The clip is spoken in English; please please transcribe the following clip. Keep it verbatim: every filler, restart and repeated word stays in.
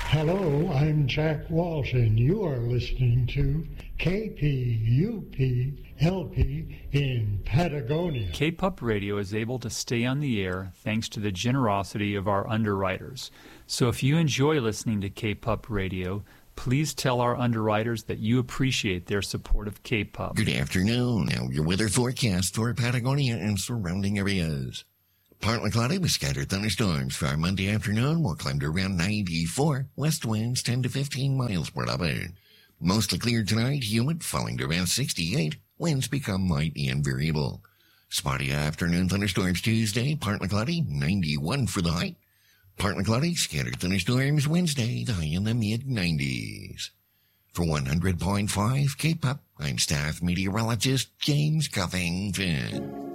Hello, I'm Jack Walsh, and you are listening to K P U P L P in Patagonia. K P U P Radio is able to stay on the air thanks to the generosity of our underwriters. So if you enjoy listening to K P U P Radio, please tell our underwriters that you appreciate their support of K P U P. Good afternoon. Now your weather forecast for Patagonia and surrounding areas. Partly cloudy with scattered thunderstorms for our Monday afternoon. Will climb to around ninety-four. West winds ten to fifteen miles per hour. Mostly clear tonight. Humid, falling to around sixty-eight. Winds become light and variable. Spotty afternoon thunderstorms Tuesday. Partly cloudy, ninety-one for the high. Partly cloudy, scattered thunderstorms Wednesday. The high in the mid nineties. For one hundred point five K P U P, I'm staff meteorologist James Cuffington.